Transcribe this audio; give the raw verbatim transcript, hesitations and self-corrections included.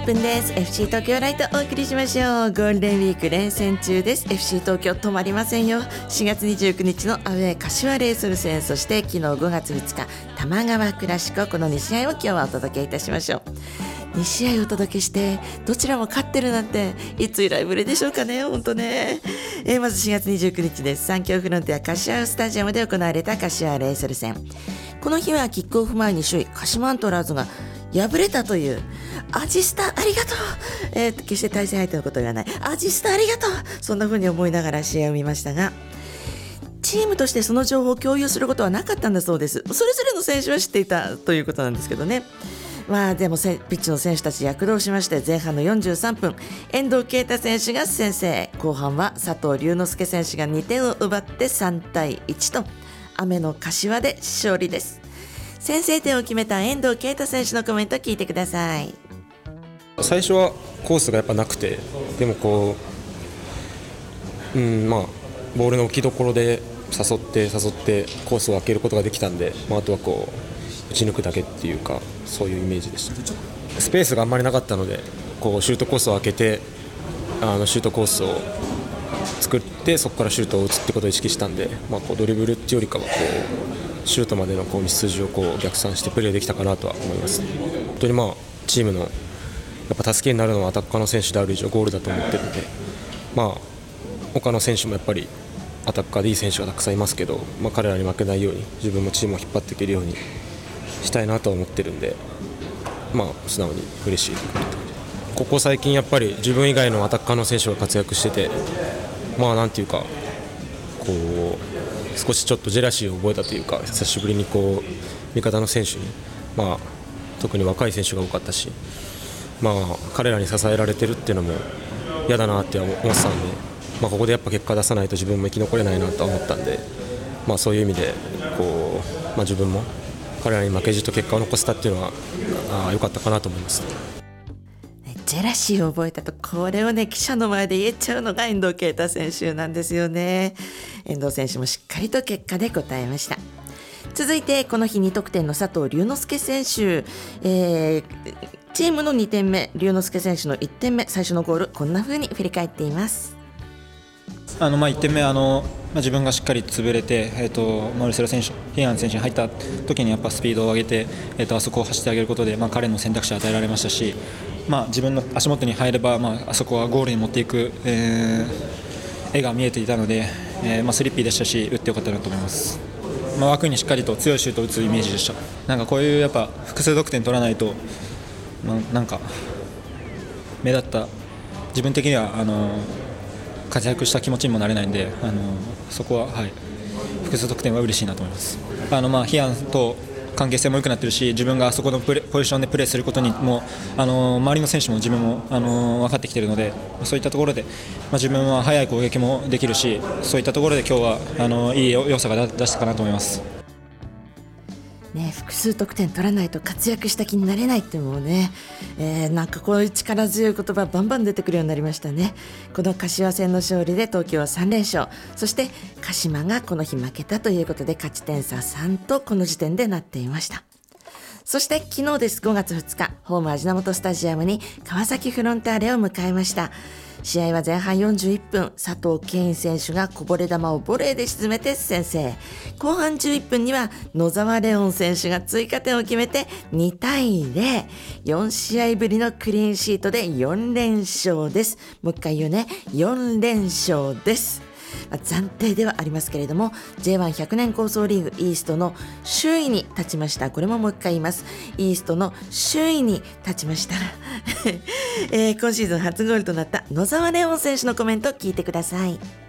ぷんです。 エフシー 東京ライトお送りしましょう。ゴールデンウィーク連戦中です。 エフシー 東京止まりませんよ。しがつにじゅうくにちのアウェー柏レイソル戦、そして昨日ごがつふつか玉川クラシコ、このにしあいを今日はお届けいたしましょう。にしあいお届けしてどちらも勝ってるなんていつ以来ぶりでしょうかね。本当ね、えー、まずしがつにじゅうくにちです。三強フロンテア柏スタジアムで行われた柏レイソル戦。この日はキックオフ前に首位鹿島アントラーズが敗れたという、アジスタありがとう、えー、決して対戦相手のことではない、アジスタありがとう、そんな風に思いながら試合を見ましたが、チームとしてその情報を共有することはなかったんだそうです。それぞれの選手は知っていたということなんですけどね。まあでもピッチの選手たち躍動しまして、前半のよんじゅうさんぷん、遠藤啓太選手が先制、後半は佐藤龍之介選手がにてんを奪ってさんたいいちと雨の柏で勝利です。先制点を決めた遠藤啓太選手のコメント聞いてください。 最初はコースがやっぱなくて、でもこう、うんまあ、ボールの置きどころで誘って誘ってコースを開けることができたんで、まあ、あとはこう打ち抜くだけっていうか、そういうイメージでした。スペースがあんまりなかったので、こうシュートコースを開けてあのシュートコースを作って、そこからシュートを打つってことを意識したんで、まあ、こうドリブルっていうよりかはこうシュートまでのこう道筋をこう逆算してプレーできたかなとは思います。本当にまあチームのやっぱ助けになるのはアタッカーの選手である以上ゴールだと思ってるので、まあ、他の選手もやっぱりアタッカーでいい選手がたくさんいますけど、まあ、彼らに負けないように自分もチームを引っ張っていけるようにしたいなと思ってるんで、まあ、素直に嬉しい。ここ最近やっぱり自分以外のアタッカーの選手が活躍してて、まあなんていうかこう少しちょっとジェラシーを覚えたというか、久しぶりにこう味方の選手に、まあ、特に若い選手が多かったし、まあ、彼らに支えられてるっていうのも嫌だなって思ってたんで、まあ、ここでやっぱ結果出さないと自分も生き残れないなと思ったんで、まあ、そういう意味でこう、まあ、自分も彼らに負けじと結果を残せたっていうのは良かったかなと思います。 ジェラシーを覚えたと、これをね記者の前で言えちゃうのが遠藤啓太選手なんですよね。遠藤選手もしっかりと結果で答えました。続いてこの日に得点の佐藤龍之介選手、えー、チームのにてんめ、龍之介選手のいってんめ、最初のゴールこんな風に振り返っています。 あのまあいってんめ、あの、まあ、自分がしっかり潰れて、えー、とマルセロ選手、ヒアン選手に入った時にやっぱスピードを上げて、えー、とあそこを走ってあげることで、まあ、彼の選択肢を与えられましたし、まあ、自分の足元に入れば、まあ、あそこはゴールに持っていく、えー、絵が見えていたので、えーまあ、スリッピーでしたし、打ってよかったなと思います。まあ、枠にしっかりと強いシュートを打つイメージでした。なんかこういうやっぱ複数得点取らないと、まあ、なんか目立った自分的にはあの活躍した気持ちにもなれないんで、あのそこは、はい、複数得点は嬉しいなと思います。あのまあヒアンと関係性も良くなっているし、自分があそこのプレポジションでプレーすることにもあの周りの選手も自分もあの分かってきているので、そういったところで、まあ、自分は速い攻撃もできるし、そういったところで今日はあのいい良さが出したかなと思います。 ね、複数得点取らないと活躍した気になれないってもうね、えー、なんかこういう力強い言葉バンバン出てくるようになりましたね。この柏戦の勝利で東京はさんれんしょう、そして鹿島がこの日負けたということで勝ち点差さんとこの時点でなっていました。そして昨日です。ごがつふつか、ホーム味の素スタジアムに川崎フロンターレを迎えました。試合は前半よんじゅういっぷん、佐藤健選手がこぼれ球をボレーで沈めて先制。後半じゅういっぷんには野沢レオン選手が追加点を決めてにたいゼロ、よんしあいぶりのクリーンシートでよんれんしょうです。もう一回言うね、よんれんしょうです。まあ、暫定ではありますけれども ジェイワンひゃく 年構想リーグイーストの首位に立ちました。これももう一回言います。イーストの首位に立ちました、えー、今シーズン初ゴールとなった野沢レオン選手のコメント聞いてください。